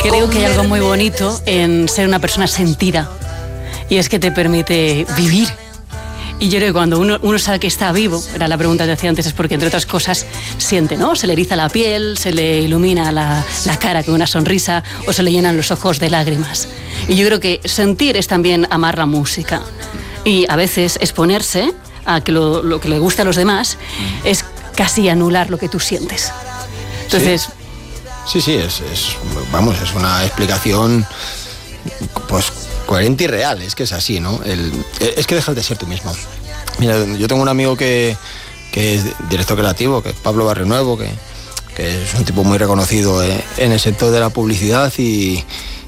Creo que hay algo muy bonito en ser una persona sentida, y es que te permite vivir. Y yo creo que cuando uno sabe que está vivo, era la pregunta que hacía antes, es porque, entre otras cosas, siente, ¿no? Se le eriza la piel, se le ilumina la cara con una sonrisa, o se le llenan los ojos de lágrimas. Y yo creo que sentir es también amar la música. Y a veces exponerse a que lo que le gusta a los demás es casi anular lo que tú sientes. Entonces... Sí, es una explicación, pues, coherente y real. Es que es así, ¿no? Es que dejas de ser tú mismo. Mira, yo tengo un amigo que es director creativo, que es Pablo Barrionuevo, que es un tipo muy reconocido en el sector de la publicidad, y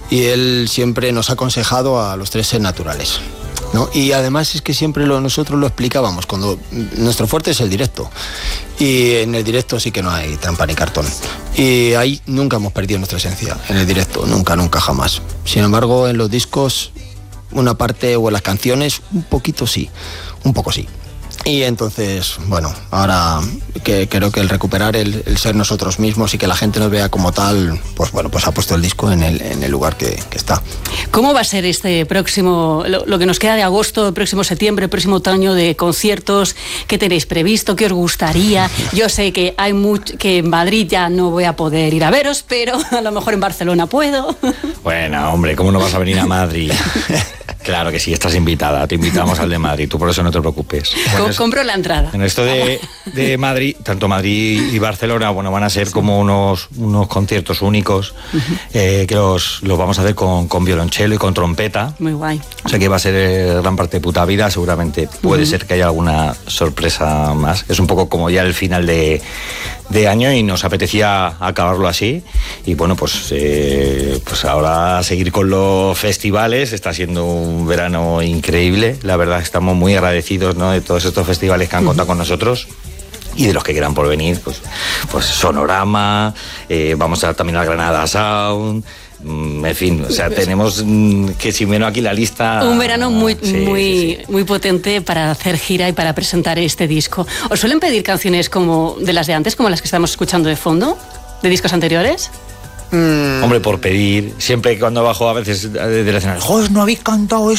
él siempre nos ha aconsejado a los tres ser naturales, ¿no? Y además es que siempre nosotros lo explicábamos, cuando nuestro fuerte es el directo, y en el directo sí que no hay trampa ni cartón, y ahí nunca hemos perdido nuestra esencia, en el directo, nunca, jamás. Sin embargo, en los discos, una parte, o en las canciones, un poquito sí, un poco sí. Y entonces, bueno, ahora que creo que el recuperar el ser nosotros mismos y que la gente nos vea como tal, pues bueno, pues ha puesto el disco en el lugar que está. ¿Cómo va a ser este próximo, lo que nos queda de agosto, el próximo septiembre, el próximo otoño, de conciertos? ¿Qué tenéis previsto? ¿Qué os gustaría? Yo sé que que en Madrid ya no voy a poder ir a veros, pero a lo mejor en Barcelona puedo. Bueno, hombre, ¿cómo no vas a venir a Madrid? Claro que sí, estás invitada, te invitamos al de Madrid, tú por eso no te preocupes. Bueno, compro la entrada. En esto de Madrid, tanto Madrid y Barcelona, bueno, van a ser como unos conciertos únicos, que los vamos a hacer con violonchelo y con trompeta. Muy guay. O sea que va a ser gran parte de puta vida, seguramente puede ser que haya alguna sorpresa más. Es un poco como ya el final de año y nos apetecía acabarlo así. Y bueno, pues ahora seguir con los festivales. Está siendo un verano increíble. La verdad, estamos muy agradecidos, ¿no?, de todos estos festivales que han contado con nosotros. Y de los que quieran por venir, pues Sonorama, vamos a también a Granada Sound, en fin, o sea, tenemos que, si menos aquí la lista... Un verano muy potente para hacer gira y para presentar este disco. ¿Os suelen pedir canciones como de las de antes, como las que estamos escuchando de fondo, de discos anteriores? Hombre, por pedir, siempre cuando bajo a veces del escenario, ¡joder, no habéis cantado esto!